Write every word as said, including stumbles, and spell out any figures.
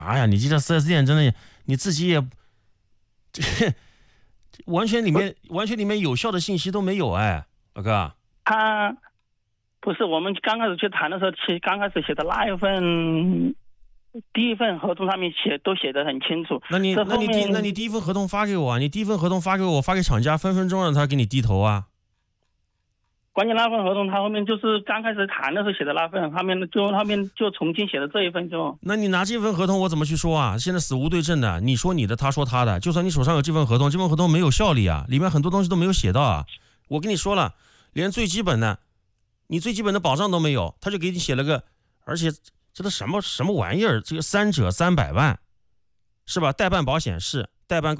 哎呀，你这家 四 S 店真的，你自己也这完全里面完全里面有效的信息都没有哎，老哥。 他不是我们刚开始去谈的时候，其实刚开始写的那一份第一份合同上面写都写得很清楚。 那你那你第那你第一份合同发给我啊，你第一份合同发给我，发给厂家，分分钟让他给你低头啊。 关键那份合同，他后面就是刚开始谈的时候写的那份，后面就后面就重新写的这一份就。 那你拿这份合同我怎么去说啊？现在死无对证的，你说你的，他说他的，就算你手上有这份合同，这份合同没有效力啊，里面很多东西都没有写到啊。我跟你说了，连最基本的，你最基本的保障都没有，他就给你写了个，而且这都什么什么玩意儿？这个三者三百万，是吧？代办保险是代办购。